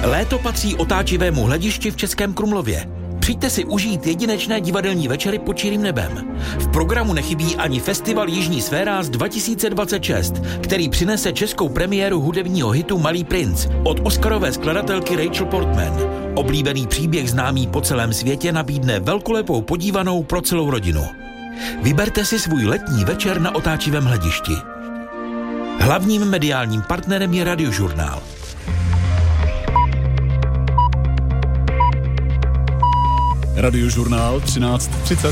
Léto patří otáčivému hledišti v Českém Krumlově. Přijďte si užít jedinečné divadelní večery pod čirým nebem. V programu nechybí ani festival Jižní sféráz 2026, který přinese českou premiéru hudebního hitu Malý princ od oscarové skladatelky Rachel Portman. Oblíbený příběh známý po celém světě nabídne velkolepou podívanou pro celou rodinu. Vyberte si svůj letní večer na otáčivém hledišti. Hlavním mediálním partnerem je Radiožurnál. Radiožurnál 13:30.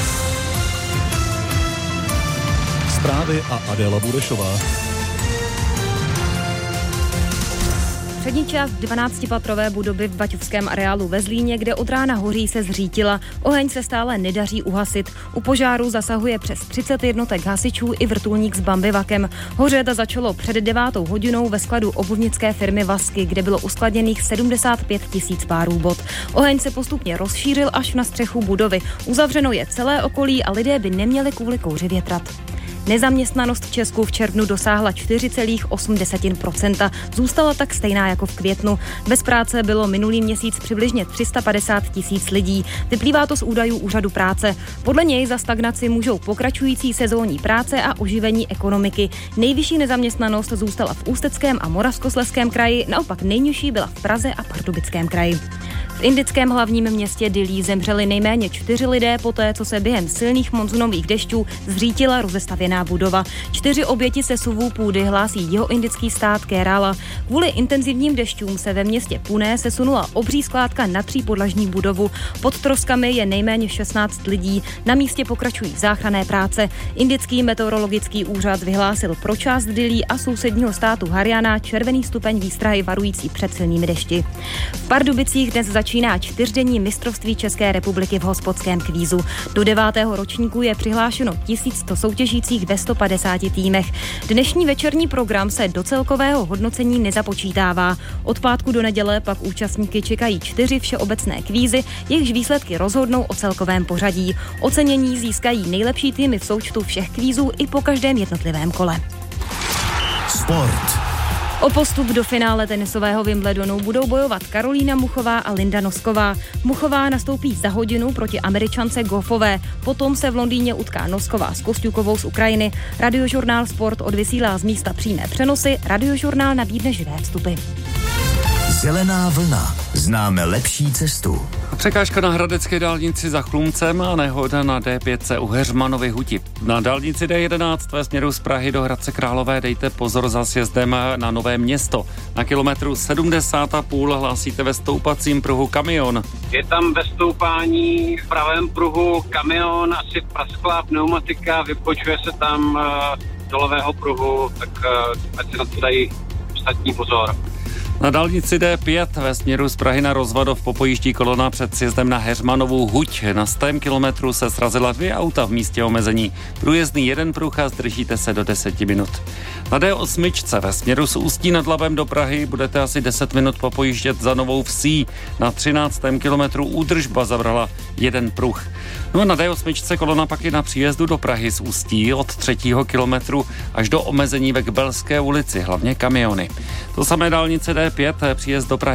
Zprávy a Adéla Budešová. Přední část 12patrové budovy v Baťovském areálu ve Zlíně, kde od rána hoří, se zřítila. Oheň se stále nedaří uhasit. U požáru zasahuje přes 30 jednotek hasičů i vrtulník s bambivakem. Hořet začalo před 9 hodinou ve skladu obuvnické firmy Vasky, kde bylo uskladněných 75 000 párů bot. Oheň se postupně rozšířil až na střechu budovy. Uzavřeno je celé okolí a lidé by neměli kvůli kouři větrat. Nezaměstnanost v Česku v červnu dosáhla 4,8%. Zůstala tak stejná jako v květnu. Bez práce bylo minulý měsíc přibližně 350 000 lidí. Vyplývá to z údajů Úřadu práce. Podle něj za stagnaci můžou pokračující sezónní práce a oživení ekonomiky. Nejvyšší nezaměstnanost zůstala v Ústeckém a Moravskoslezském kraji, naopak nejnižší byla v Praze a Pardubickém kraji. V indickém hlavním městě Dillí zemřeli nejméně 4 lidé poté, co se během silných monzunových dešťů zřítila rozestavěná budova. 4 oběti sesuvů půdy hlásí jihoindický stát Kerala. Kvůli intenzivním dešťům se ve městě Pune sesunula obří skládka na 3podlažní budovu. Pod troskami je nejméně 16 lidí. Na místě pokračují záchranné práce. Indický meteorologický úřad vyhlásil pro část Dillí a sousedního státu Haryana červený stupeň výstrahy varující před silnými dešti. V Pardubicích dnes začíná 4denní mistrovství České republiky v hospodském kvízu. Do 9. ročníku je přihlášeno 1100 soutěžících ve 150 týmech. Dnešní večerní program se do celkového hodnocení nezapočítává. Od pátku do neděle pak účastníky čekají 4 všeobecné kvízy, jejichž výsledky rozhodnou o celkovém pořadí. Ocenění získají nejlepší týmy v součtu všech kvízů i po každém jednotlivém kole. Sport. O postup do finále tenisového Wimbledonu budou bojovat Karolína Muchová a Linda Nosková. Muchová nastoupí za hodinu proti Američance Goffové. Potom se v Londýně utká Nosková s Kostjukovou z Ukrajiny. Radiožurnál Sport odvysílá z místa přímé přenosy. Radiožurnál nabídne živé vstupy. Zelená vlna. Známe lepší cestu. Překážka na hradecké dálnici za Chlumcem a nehoda na D5 u Heřmanovy Huti. Na dálnici D11 ve směru z Prahy do Hradce Králové dejte pozor za sjezdem na Nové Město. Na kilometru 70,5 hlásíte ve stoupacím pruhu kamion. Je tam ve stoupání v pravém pruhu kamion, asi prasklá pneumatika, vypočuje se tam do levého pruhu, tak ať si na to dají ostatní pozor. Na dálnici D5 ve směru z Prahy na Rozvadov popojíždí kolona před sjezdem na Heřmanovu Huť. Na 100 kilometru se srazila 2 auta v místě omezení. Průjezdný jeden pruh a zdržíte se do 10 minut. Na D8 ve směru z Ústí nad Labem do Prahy budete asi 10 minut popojíždět za Novou Vsí. Na 13. kilometru údržba zabrala jeden pruh. No a na D8 kolona pak je na příjezdu do Prahy z Ústí od 3. kilometru až do omezení ve Kbelské ulici, hlavně kamiony. To samé dálnice D5, příjezd do Prahy